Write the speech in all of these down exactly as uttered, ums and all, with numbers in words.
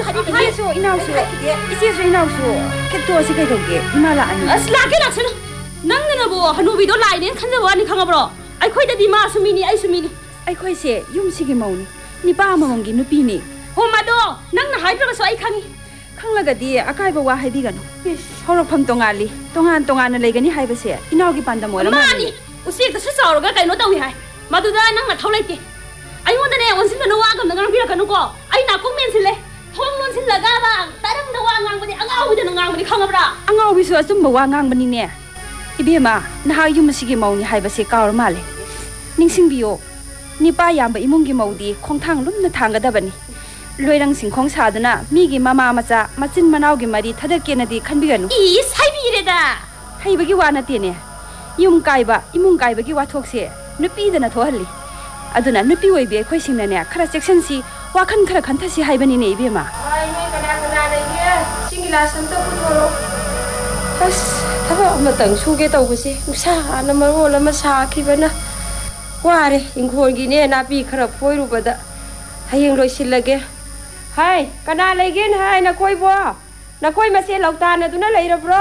이제수 이나우수 이제수 이나우수 캡토시 그렇게 이마라 아니 ꯑꯁ ꯂꯥꯛꯀꯦ ꯂꯥꯛꯁꯅꯨ ꯅꯪꯅꯕꯨ ꯍꯅꯨꯕꯤꯗꯣ ꯂꯥꯏꯅꯦꯅ ꯈꯟꯖꯕ ꯋꯥꯅꯤ ꯈꯪꯉꯕ꯭ꯔꯣ ꯑꯩꯈꯣꯏꯗꯗꯤ ꯃꯥꯁꯨ ꯃꯤꯅꯤ ꯑꯩꯁꯨ ꯃꯤꯅꯤ ꯑꯩꯈꯣꯏꯁꯦ ꯌꯨꯝꯁꯤꯒꯤ ꯃꯧꯅꯤ ꯅꯤꯄꯥ ꯑꯃꯃꯝꯒꯤ ꯅꯨꯄꯤꯅꯤ ꯍꯣ ꯃꯗꯣ ꯅꯪꯅ ꯍꯥꯏꯗ꯭ꯔꯒꯁꯨ ꯑꯩ ꯈꯪꯉꯤ ꯈꯪꯂꯒꯗꯤ ꯑꯀꯥꯏꯕ ꯋꯥ ꯍꯥꯏꯕꯤꯒꯅꯨ ꯍꯧꯔꯛꯐꯝ ꯇꯣꯉꯥꯜꯂꯤ ꯇꯣꯉꯥꯟ ꯇꯣꯉꯥꯟꯅ ꯂꯩꯒꯅꯤ ꯍꯥꯏꯕꯁꯦ ꯏꯅꯥꯎꯒꯤ ꯄꯥꯟꯗꯝ ꯑꯣꯏꯔꯝꯃꯅꯤ ꯎꯆꯦꯛꯇꯁꯨ ꯆꯥꯎꯔꯒ ꯀꯩꯅꯣ ꯇꯧꯏ ꯍꯥꯏ ꯃꯗꯨꯗ ꯅꯪ ꯃꯊꯧ ꯂꯩꯇꯦ ꯑꯩꯉꯣꯟꯗꯅꯦ ꯑꯣꯟꯁꯤꯟꯒꯅꯨ ꯋꯥꯒꯝꯗ ꯉꯥꯡꯕꯤꯔꯛꯀꯅꯨꯀꯣ ꯑꯩ ꯅꯥꯀꯣꯡ ꯃꯦꯟꯁꯤꯜꯂꯦ ꯊꯣꯡ ꯂꯣꯟꯁꯤꯜꯂꯒ ꯇꯔꯪꯗ ꯋꯥ ꯉꯥꯡꯕꯗꯤ ꯑꯉꯥꯎꯕꯤꯗꯅ ꯉꯥꯡꯕꯗꯤ ꯈꯪꯉꯕ꯭ꯔꯥ ꯑꯉꯥꯎꯕꯤꯁꯨ ꯑꯆꯨꯝꯕ ꯋꯥ ꯉꯥꯡꯕꯅꯤꯅꯦ 이베마 나하 유무시기 마우니 하이바세 까울 말레 닝싱비요 니빠 얌바 이몽기 마우디 콩탕 룸나 탕가다바니 로이랑 싱콩 사드나 미기 마마 마자 마친 마나오기 말이 타들게나디 칸비가누 이 사이비레다 하이바기 와나테네 윰 까이바 이몽 까이바기 와톡세 누피드나 토할리 아두나 누피 오이비 코이싱나네 카라 섹션시 와칸 카라 칸타시 하이바니네 이베마 아이 그나 그나 내게 싱기라 선도 부토로 아스 타바 아무튼 수게 떠오고시 우사나 머로라 마사키바나 와레 인코기네 나비 khara 포이루바다 하잉 로실라게 하이 까나 레긴 하이 나 코이보 나 코이 마세 럭다나 두나 레이러브로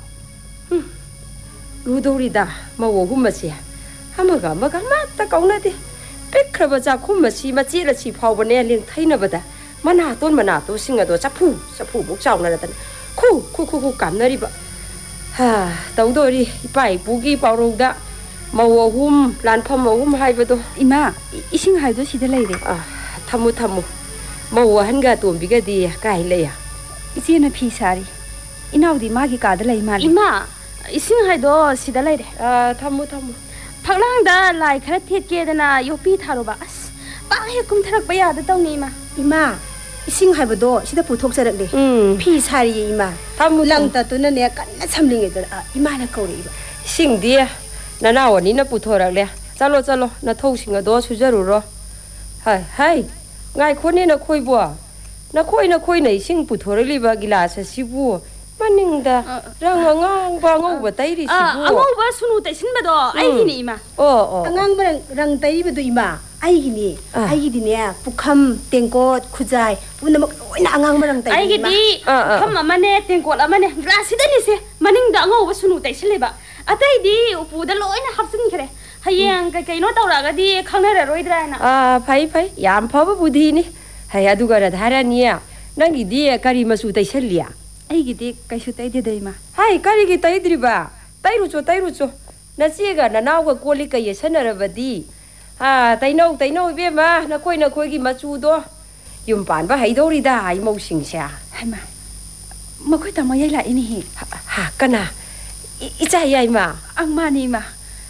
루도리다 마wo hum마시 하마가 마가 마따 까우나디 빽크라바자 콤마시 마찌라치 파오버네 링 타이나바다 마나 돈 마나 또 싱가도 자푸 자푸 목자오나라다 쿠쿠쿠쿠 감나리바 하 तौदोरी इपाई पुगी पाउरोदा मवहुम लानफम मवहुम हाइबदो इमा इसिंग हाइदो सिदा लैरे आ थमु थमु मवहनगा तोंबिगदी काई लेया इचेना फी सारी इनाउदी मागी कादा लै माले इमा इसिंग हाइदो सिदा लैरे आ थमु थमु फगलांगदा लाई खरा थेटकेदना योपी थारोबा अस पाहे कुमथरक बयादा तौनी इमा इमा इसिंग हाइबदो सिदा पुथोकजरकले फी सारी इमा थमु लंगता तुनने कन्ना समलिंगेद इमाना कौरेबा सिंगदी ननावनीना पुथोरकले चलो चलो नथौसिंगदो सुजरुरो हाय हाय ngai khone na khoibo na khoi na khoi nei sing puthorali ba gilas sibu maningda rang ngang ba ngau ba tai ri sibu angau ba sunu tai sin ba do ai gi ni ma o o angang ba rang tai ba do ima ai gi ni ai gi ni ne pukham tengkot khujai punamak loina angang ba rang tai ai gi di kham amane tengkot amane grasi da ni se maningda angau ba sunu tai sin le ba atai di upu da loina hapsin khare hayang kai kai no tawraga di khangnara roidra na a phai phai yam phaba budhi ni hay aduga ra dharaniya nangi di kari masu tai selliya ai gi di kaisu tai de deima hai kari gi tai driba tai ru cho tai ru cho na chiga na naw ga koli kai sanarabadi ha tai no tai no be ma na koi na koi gi machu do yum pan ba hai dori da ai mau sing sha hai ma makoi ta mo yai la ini hi ha kana icha yai ma ang ma ni ma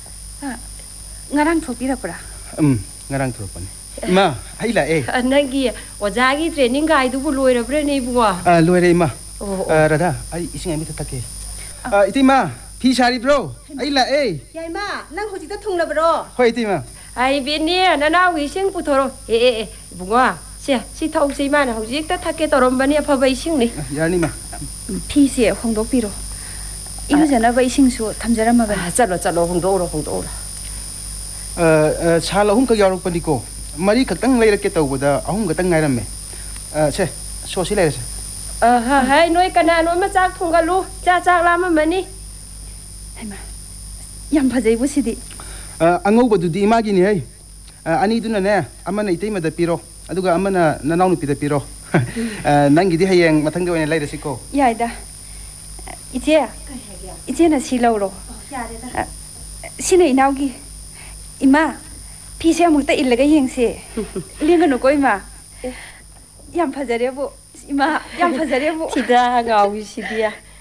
ngarang thopirapra um ngarang thopani ma ai la e nangi ojagi training ga idu bu loirabre nei buwa a loire ma radha ai ising ami ta ke iti ma phi sari bro ai la e yai ma nang hoji ta thungla bro hoi iti ma ai bini nana wi sing puthoro e e bunga se si thau sei ma na hoji ta thake torom bani apha bai sing ni yani ma phi se hongdok piro ilu jana bai sing su thamjara ma ba chalo chalo hongdo ro hongdo ro uh sal ahum ka yarok pani ko mari khaktang leirake tawbada ahum gatang ngairam me se so si leire se ha hai noi kana noi ma chak thungalu cha chak lama mani haima yam phajai bu sidi angau badu di imagi ni hai ani duna ne amana itei ma da piro aduga amana nanaw nu pi da piro nangi di hayeng mathang de oina leire se ko yaida ije ije na si lawro yare da sine inaugi ima phi se amukta illaga yengse lengano ko ima yam phajare bu ima yam phajare bu sida gawi sidia